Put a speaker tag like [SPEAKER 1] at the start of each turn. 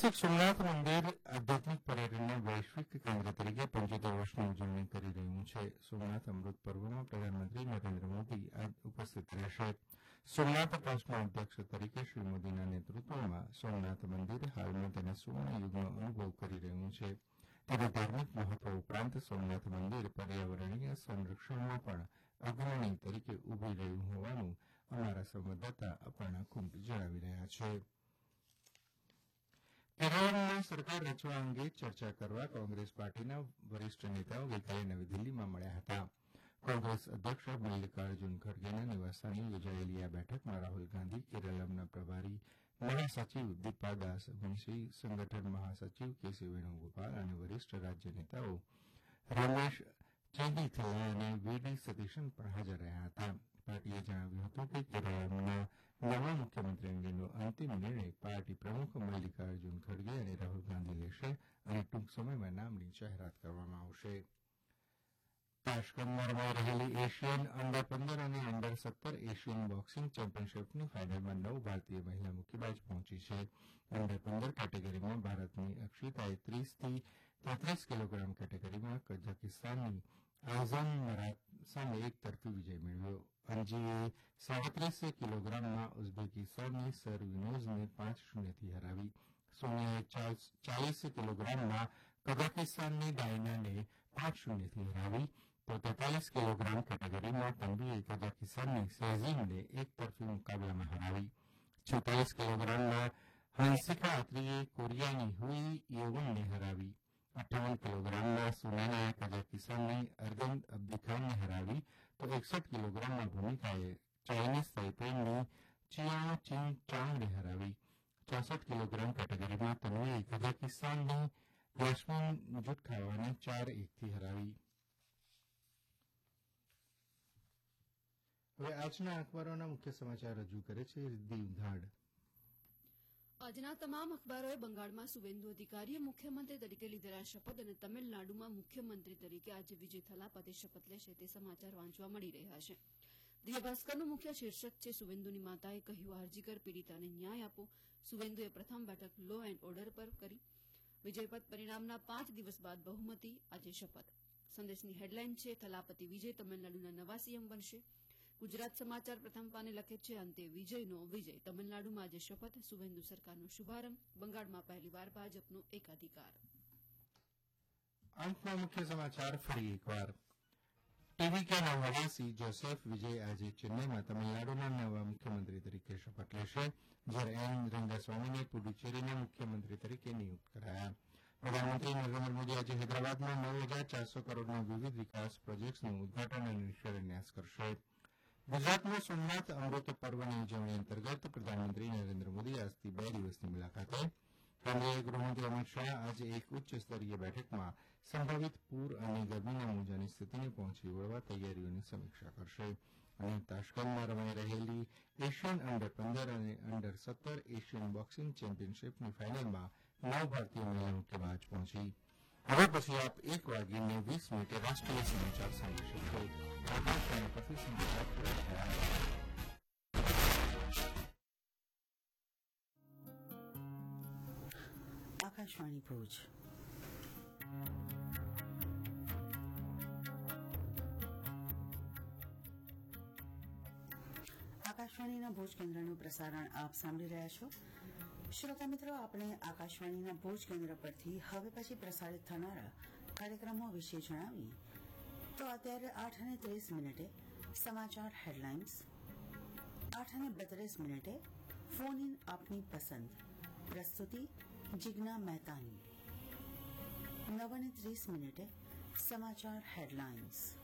[SPEAKER 1] ઐતિહાસિક સોમનાથ મંદિર આધ્યાત્મિક પર્યટનના વૈશ્વિક કેન્દ્ર તરીકે 75 વર્ષની ઉજવણી કરી રહ્યું છે. સોમનાથ અમૃત પર્વમાં પ્રધાનમંત્રી નરેન્દ્ર મોદી ઉપસ્થિત રહેશે. સોમનાથ ટ્રસ્ટના અધ્યક્ષ તરીકે શ્રી મોદીના નેતૃત્વમાં સોમનાથ મંદિર હાલમાં તેના સુવર્ણયુગનો અનુભવ કરી રહ્યું છે. તેના ધાર્મિક મહત્વ ઉપરાંત સોમનાથ મંદિર પર્યાવરણીય સંરક્ષણમાં પણ અગ્રણી તરીકે ઉભરી રહ્યું હોવાનું અમારા સંવાદદાતા અપર્ણા કુંટ જણાવી રહ્યા છે. કેરળમાં સરકાર રચવા અંગે ચર્ચા કરવા કોંગ્રેસ પાર્ટીના વરિષ્ઠ નેતાઓ ગઈકાલે નવી દિલ્હીમાં મળ્યા હતા. કોંગ્રેસ અધ્યક્ષ મલ્લિકાર્જુન ખડગેના નિવાસસ્થાને યોજાયેલી આ બેઠકમાં રાહુલ ગાંધી, કેરળના પ્રભારી મહાસચિવ દીપાદાસ મુન્શી, સંગઠન મહાસચિવ કેસી વેણુગોપાલ અને વરિષ્ઠ રાજ્ય નેતાઓ રમેશ ચેન્નીથલા અને વીડી સતીશન પણ હાજર રહ્યા હતા. પાર્ટીએ જણાવ્યું હતું કે કેરળના નવા મુખ્યમંત્રી અંગેનો અંતિમ નિર્ણય પાર્ટી પ્રમુખ મલ્લિકાર્જુન ખડગે અને રાહુલ ગાંધી લેશે અને ટૂંક સમયમાં નામની જાહેરાત કરવામાં આવશે. તાશ્કંદમાં રમાઈ રહેલી એશિયન અંડર 15 અને અંડર 17 એશિયન બોક્સિંગ ચેમ્પિયનશીપની ફાઇનલમાં 9 ભારતીય મહિલા મુક્કેબાજ પહોંચી છે. અંડર 15 કેટેગરીમાં ભારતની અક્ષિતાએ 30થી 33 કિલોગ્રામ કેટેગરીમાં કઝાકિસ્તાનની આઝમ મરાત સામે એક તરફી વિજય મેળવ્યો. અંજીએ 37 કિલોગ્રામમાં ઉઝબેકિસ્તાનની સરવિનોઝને 5-0થી હરાવી. સોનિયાએ 40 કિલોગ્રામમાં કઝાકિસ્તાનની ડાયનાને 5-0થી હરાવી. તો 43 કિલોગ્રામ કેટેગરીમાં તન્વીએ કઝાકિસ્તાનની સેઝીનને એક તરફી મુકાબલામાં હરાવી. 46 કિલોગ્રામમાં હંસિકા અત્રીએ કોરિયાની હુઈ યોવનને હરાવી. 58 કિલોગ્રામમાં સુનાનાએ કઝાકિસ્તાનની અરગંદ અબ્દીખાનને હરાવી. તો 61 કિલોગ્રામમાં ભૂમિકાએ ચાઇનીઝ તાઇપેઈની ચિયાઓ ચિંગ ચાંગને હરાવી. 64 કિલોગ્રામ કેટેગરીમાં તન્વીએ કઝાકિસ્તાનની યાસ્મીન જુટખાવાને 4-1થી હરાવી. હવે આજના અખબારોના મુખ્ય સમાચાર રજૂ કરે છે રિદ્ધિ ઉધાડ.
[SPEAKER 2] આજના તમામ અખબારોએ બંગાળમાં સુવેન્દુ અધિકારીએ મુખ્યમંત્રી તરીકે લીધેલા શપથ અને તમિલનાડુમાં મુખ્યમંત્રી તરીકે આજે વિજય થલાપતે શપથ લેશે તે સમાચાર વાંચવા મળી રહ્યા છે. દિવ્ય ભાસ્કરનું મુખ્ય શીર્ષક છે સુવેન્દુની માતાએ કહ્યું આરજીકર પીડિતાને ન્યાય આપો. સુવેન્દુએ પ્રથમ બેઠક લો એન્ડ ઓર્ડર પર કરી. વિજયપથ પરિણામના 5 દિવસ બાદ બહુમતી આજે શપથ. સંદેશની હેડલાઇન છે થલાપતિ વિજય તમિલનાડુના નવા સીએમ બનશે. ગુજરાત સમાચાર પ્રથમ પાને લખે છે અંતે વિજયનો વિજય. તમિલનાડુમાં આજે શપથ, સુવેન્દુ સરકારનો શુભારંભ, બંગાળમાં પહેલીવાર ભાજપનો એકાધિકાર.
[SPEAKER 1] અંતમાં મુખ્ય સમાચાર ફરી એકવાર. ટીવીકેના વડાસી જોસેફ વિજય આજે ચેન્નઈમાં તમિલનાડુના નવા મુખ્યમંત્રી તરીકે શપથ લેશે, જ્યારે એન રંગાસ્વામીને પુડુચેરીના મુખ્યમંત્રી તરીકે નિયુક્ત કરાયા. પ્રધાનમંત્રી નરેન્દ્ર મોદી આજે હૈદરાબાદમાં 9,400 કરોડના વિવિધ વિકાસ પ્રોજેક્ટ્સનું ઉદઘાટન અને શિલાન્યાસ કરશે. ગુજરાતમાં સોમનાથ અમૃત પર્વની ઉજવણી અંતર્ગત પ્રધાનમંત્રી નરેન્દ્ર મોદી આજથી 2 દિવસની મુલાકાતે. કેન્દ્રીય ગૃહમંત્રી અમિત શાહ આજે એક ઉચ્ચ સ્તરીય બેઠકમાં સંભવિત પૂર અને ગરમીના મોજાની સ્થિતિને પહોંચી વળવા તૈયારીઓની સમીક્ષા કરશે. અને તાશ્કંદમાં રમાઈ રહેલી એશિયન અંડર 15 અને અંડર 17 એશિયન બોક્સિંગ ચેમ્પિયનશીપની ફાઇનલમાં 9 ભારતીય મહિલા મુક્કેબાજ પહોંચી. હવે પછી આપ 1:20 રાષ્ટ્રીય સમાચાર સાંભળી શકશો. આકાશવાણી પરથી સમાચાર પૂરા થયા.
[SPEAKER 3] આકાશવાણી ભુજ. આકાશવાણીના ભુજ કેન્દ્રનું પ્રસારણ આપ સાંભળી રહ્યા છો. શ્રોતા મિત્રો, આપણે આકાશવાણીના ભુજ કેન્દ્ર પરથી હવે પછી પ્રસારિત થનારા કાર્યક્રમો વિશે જણાવીએ તો અત્યારે 8:30 સમાચાર હેડલાઇન્સ, 8:32 ફોન ઇન આપની પસંદ, પ્રસ્તુતિ जिग्ना मेहतानी, 9:30 समाचार हेडलाइंस.